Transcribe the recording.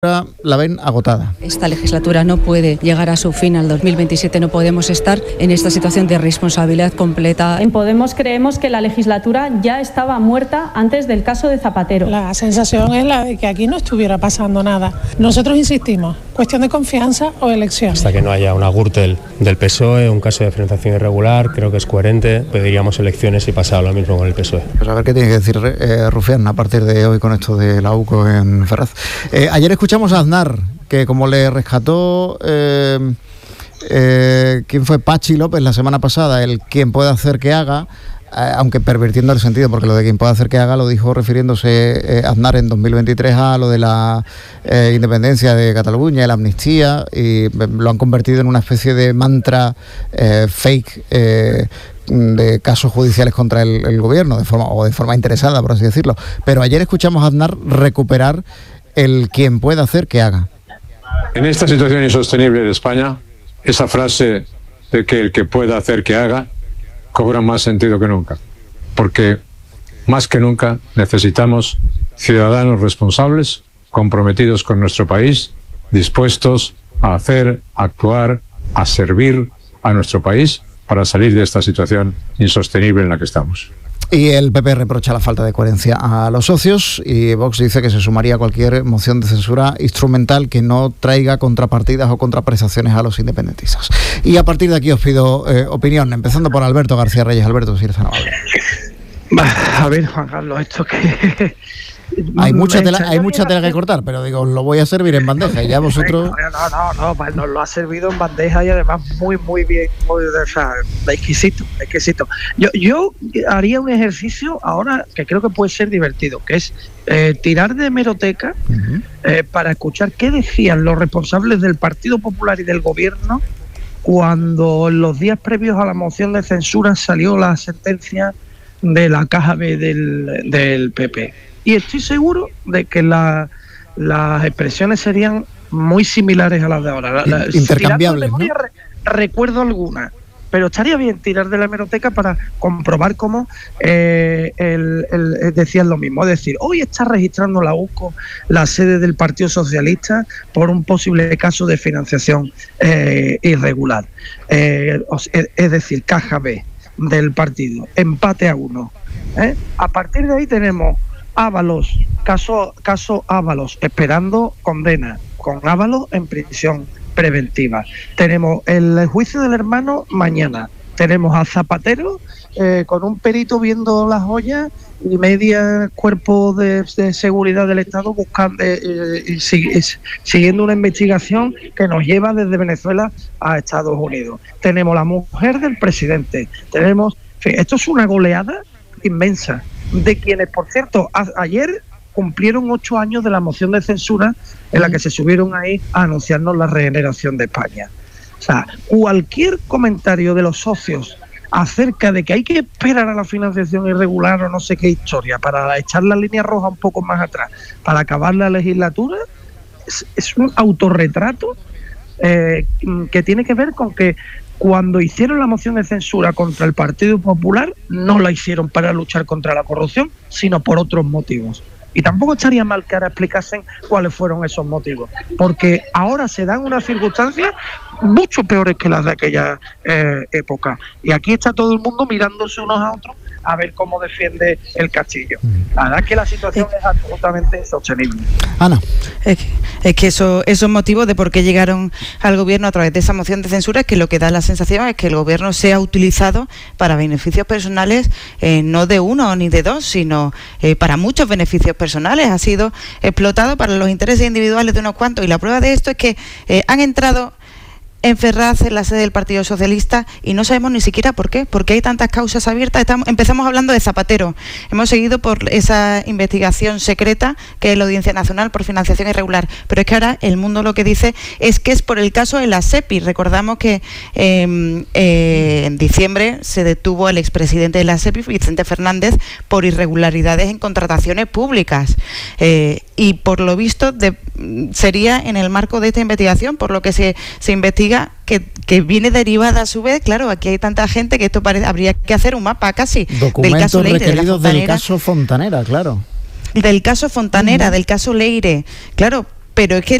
la ven agotada. Esta legislatura no puede llegar a su fin al 2027, no podemos estar en esta situación de responsabilidad completa. En Podemos creemos que la legislatura ya estaba muerta antes del caso de Zapatero. La sensación es la de que aquí no estuviera pasando nada. Nosotros insistimos, cuestión de confianza o elección. Hasta que no haya una Gürtel del PSOE, un caso de financiación irregular, creo que es coherente, pediríamos elecciones y pasar lo mismo con el PSOE. Pues a ver qué tiene que decir Rufián a partir de hoy con esto de la UCO en Ferraz. Ayer escuchamos a Aznar, que como le rescató ¿quién fue? Pachi López la semana pasada, el quien puede hacer que haga, aunque pervirtiendo el sentido, porque lo de quien puede hacer que haga lo dijo refiriéndose Aznar en 2023 a lo de la independencia de Cataluña, la amnistía, y lo han convertido en una especie de mantra fake de casos judiciales contra el gobierno, de forma interesada, por así decirlo. Pero ayer escuchamos a Aznar recuperar el quien pueda hacer que haga. En esta situación insostenible de España, esa frase de que el que pueda hacer que haga cobra más sentido que nunca, porque más que nunca necesitamos ciudadanos responsables, comprometidos con nuestro país, dispuestos a hacer, a actuar, a servir a nuestro país para salir de esta situación insostenible en la que estamos. Y el PP reprocha la falta de coherencia a los socios y Vox dice que se sumaría a cualquier moción de censura instrumental que no traiga contrapartidas o contraprestaciones a los independentistas. Y a partir de aquí os pido opinión, empezando por Alberto García Reyes. Alberto, si eres tan amable. A ver, Juan Carlos, esto que... Hay mucha tela que cortar, pero digo, os lo voy a servir en bandeja y ya vosotros... No, pues nos lo ha servido en bandeja y además muy bien, exquisito. Yo haría un ejercicio ahora que creo que puede ser divertido, que es tirar de hemeroteca para escuchar qué decían los responsables del Partido Popular y del Gobierno cuando en los días previos a la moción de censura salió la sentencia de la caja B del PP. Y estoy seguro de que las expresiones serían muy similares a las de ahora. Intercambiables, ¿no? Recuerdo algunas, pero estaría bien tirar de la hemeroteca para comprobar cómo decían lo mismo. Es decir, hoy está registrando la UCO la sede del Partido Socialista por un posible caso de financiación irregular. Es decir, caja B del partido, empate a 1. A partir de ahí tenemos Ábalos, caso Ábalos, esperando condena, con Ábalos en prisión preventiva. Tenemos el juicio del hermano mañana. Tenemos a Zapatero con un perito viendo las joyas y media cuerpo de seguridad del Estado buscando siguiendo una investigación que nos lleva desde Venezuela a Estados Unidos. Tenemos la mujer del presidente. Esto es una goleada inmensa de quienes, por cierto, ayer cumplieron 8 años de la moción de censura en la que se subieron ahí a anunciarnos la regeneración de España. O sea, cualquier comentario de los socios acerca de que hay que esperar a la financiación irregular o no sé qué historia para echar la línea roja un poco más atrás, para acabar la legislatura, es un autorretrato que tiene que ver con que cuando hicieron la moción de censura contra el Partido Popular, no la hicieron para luchar contra la corrupción, sino por otros motivos. Y tampoco estaría mal que ahora explicasen cuáles fueron esos motivos, porque ahora se dan unas circunstancias mucho peores que las de aquella época. Y aquí está todo el mundo mirándose unos a otros a ver cómo defiende el castillo. La verdad es que la situación es absolutamente sostenible. Ana. Es que esos motivos de por qué llegaron al gobierno a través de esa moción de censura es que lo que da la sensación es que el gobierno se ha utilizado para beneficios personales, no de uno ni de dos, sino para muchos beneficios personales. Ha sido explotado para los intereses individuales de unos cuantos, y la prueba de esto es que han entrado en Ferraz, en la sede del Partido Socialista, y no sabemos ni siquiera por qué, porque hay tantas causas abiertas. Empezamos hablando de Zapatero, hemos seguido por esa investigación secreta que es la Audiencia Nacional por financiación irregular, pero es que ahora El Mundo lo que dice es que es por el caso de la SEPI. Recordamos que en diciembre se detuvo al expresidente de la SEPI, Vicente Fernández, por irregularidades en contrataciones públicas, y por lo visto sería en el marco de esta investigación por lo que se investiga, que viene derivada a su vez. Claro, aquí hay tanta gente que esto habría que hacer un mapa casi documentos del caso Leire, requeridos del caso Fontanera, claro. Del caso Fontanera, del caso Leire, claro. pero es que